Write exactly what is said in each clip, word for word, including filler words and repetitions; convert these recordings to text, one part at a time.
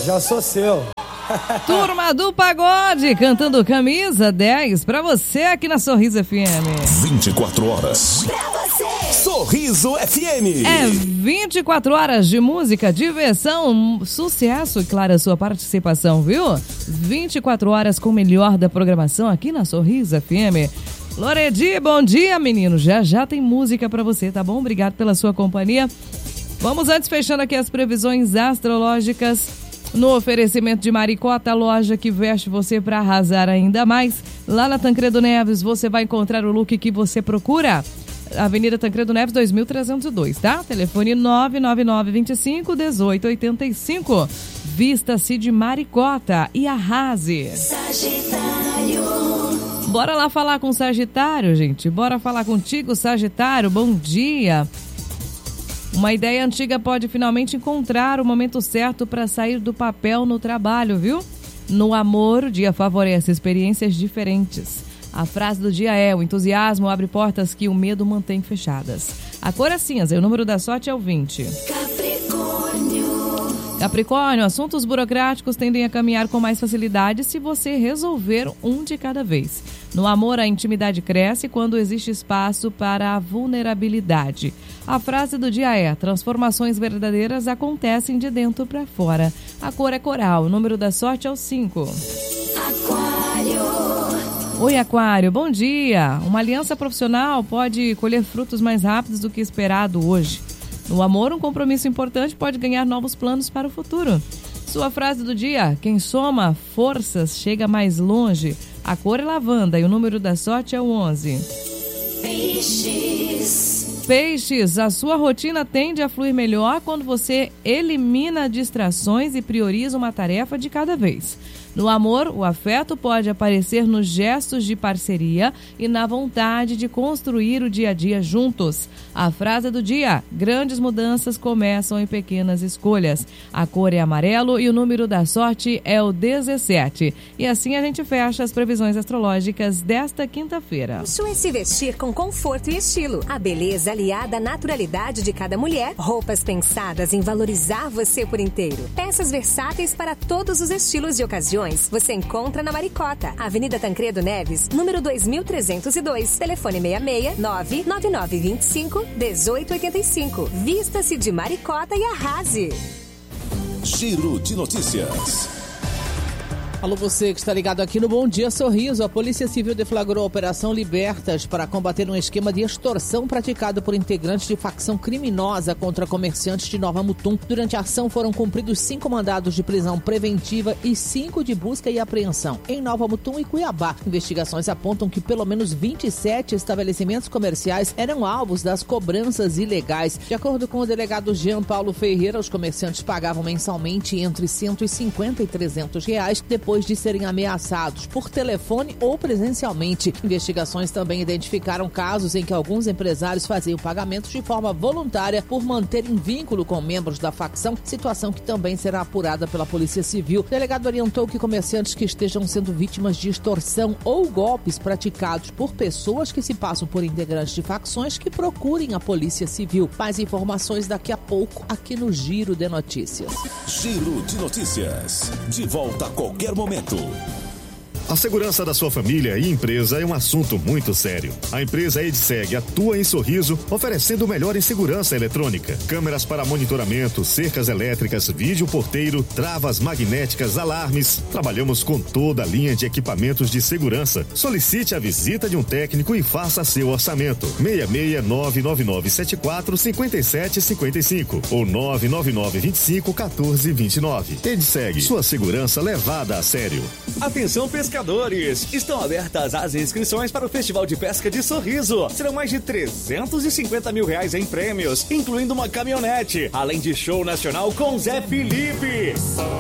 já sou seu. Turma do Pagode, cantando Camisa dez pra você aqui na Sorriso F M. vinte e quatro horas. Pra você. Sorriso F M. É vinte e quatro horas de música, diversão, sucesso e, claro, a sua participação, viu? vinte e quatro horas com o melhor da programação aqui na Sorriso F M. Loredi, bom dia, menino. Já já tem música pra você, tá bom? Obrigado pela sua companhia. Vamos antes fechando aqui as previsões astrológicas. No oferecimento de Maricota, a loja que veste você para arrasar ainda mais. Lá na Tancredo Neves você vai encontrar o look que você procura. Avenida Tancredo Neves, dois mil trezentos e dois, tá? Telefone nove nove nove, vinte e cinco, dezoito oitenta e cinco. Vista-se de Maricota e arrase. Sagitário. Bora lá falar com o Sagitário, gente. Bora falar contigo, Sagitário. Bom dia. Uma ideia antiga pode finalmente encontrar o momento certo para sair do papel no trabalho, viu? No amor, o dia favorece experiências diferentes. A frase do dia é: o entusiasmo abre portas que o medo mantém fechadas. A cor é cinza e o número da sorte é o vinte. Capricórnio. Capricórnio, assuntos burocráticos tendem a caminhar com mais facilidade se você resolver um de cada vez. No amor, a intimidade cresce quando existe espaço para a vulnerabilidade. A frase do dia é: transformações verdadeiras acontecem de dentro para fora. A cor é coral, o número da sorte é o cinco. Aquário. Oi, Aquário, bom dia. Uma aliança profissional pode colher frutos mais rápidos do que esperado hoje. No amor, um compromisso importante pode ganhar novos planos para o futuro. Sua frase do dia: quem soma forças chega mais longe. A cor é lavanda e o número da sorte é o onze. Peixes. Peixes, a sua rotina tende a fluir melhor quando você elimina distrações e prioriza uma tarefa de cada vez. No amor, o afeto pode aparecer nos gestos de parceria e na vontade de construir o dia a dia juntos. A frase do dia: grandes mudanças começam em pequenas escolhas. A cor é amarelo e o número da sorte é o dezessete. E assim a gente fecha as previsões astrológicas desta quinta-feira. Isso é se vestir com conforto e estilo. A beleza aliada à naturalidade de cada mulher. Roupas pensadas em valorizar você por inteiro. Peças versáteis para todos os estilos e ocasiões. Você encontra na Maricota, Avenida Tancredo Neves, número dois mil trezentos e dois, telefone seis seis nove nove nove vinte e cinco, dezoito oitenta e cinco. Vista-se de Maricota e arrase. Giro de notícias. Alô, você que está ligado aqui no Bom Dia Sorriso. A Polícia Civil deflagrou a Operação Libertas para combater um esquema de extorsão praticado por integrantes de facção criminosa contra comerciantes de Nova Mutum. Durante a ação foram cumpridos cinco mandados de prisão preventiva e cinco de busca e apreensão em Nova Mutum e Cuiabá. Investigações apontam que pelo menos vinte e sete estabelecimentos comerciais eram alvos das cobranças ilegais. De acordo com o delegado Jean Paulo Ferreira, os comerciantes pagavam mensalmente entre cento e cinquenta e trezentos reais depois de serem ameaçados por telefone ou presencialmente. Investigações também identificaram casos em que alguns empresários faziam pagamentos de forma voluntária por manterem vínculo com membros da facção, situação que também será apurada pela Polícia Civil. O delegado orientou que comerciantes que estejam sendo vítimas de extorsão ou golpes praticados por pessoas que se passam por integrantes de facções que procurem a Polícia Civil. Mais informações daqui a pouco aqui no Giro de Notícias. Giro de Notícias. De volta a qualquer momento. A segurança da sua família e empresa é um assunto muito sério. A empresa Edseg atua em Sorriso, oferecendo o melhor em segurança eletrônica. Câmeras para monitoramento, cercas elétricas, vídeo porteiro, travas magnéticas, alarmes. Trabalhamos com toda a linha de equipamentos de segurança. Solicite a visita de um técnico e faça seu orçamento. seis seis nove nove nove sete quatro cinco sete cinco cinco ou nove nove nove vinte e cinco quatorze vinte e nove. Edseg, sua segurança levada a sério. Atenção, pescadores! Estão abertas as inscrições para o Festival de Pesca de Sorriso. Serão mais de trezentos e cinquenta mil reais em prêmios, incluindo uma caminhonete, além de show nacional com Zé Felipe.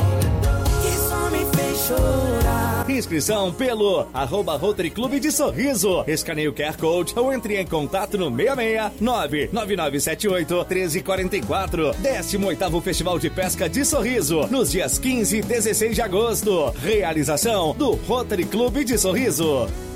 Inscrição pelo arroba Rotary Clube de Sorriso. Escaneie o Q R Code ou entre em contato no seis seis nove nove nove sete oito um três quatro quatro. décimo oitavo Festival de Pesca de Sorriso, nos dias quinze e dezesseis de agosto. Realização do Rotary Clube de Sorriso.